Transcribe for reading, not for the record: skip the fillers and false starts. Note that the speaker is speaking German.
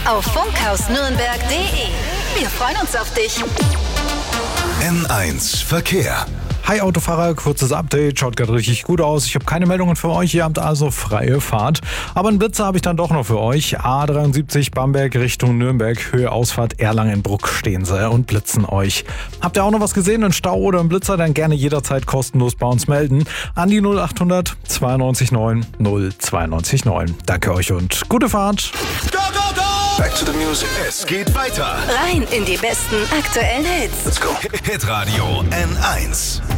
auf funkhausnürnberg.de. Wir freuen uns auf dich. N1 Verkehr. Hi Autofahrer, kurzes Update, schaut gerade richtig gut aus. Ich habe keine Meldungen für euch, ihr habt also freie Fahrt. Aber einen Blitzer habe ich dann doch noch für euch. A73 Bamberg Richtung Nürnberg, Höhe Ausfahrt Erlangen-Bruck stehen sie und blitzen euch. Habt ihr auch noch was gesehen, einen Stau oder einen Blitzer, dann gerne jederzeit kostenlos bei uns melden. An die 0800 92 9 092 9. Danke euch und gute Fahrt. Go, go, go! Back to the music. Es geht weiter. Rein in die besten aktuellen Hits. Let's go. Hitradio N1.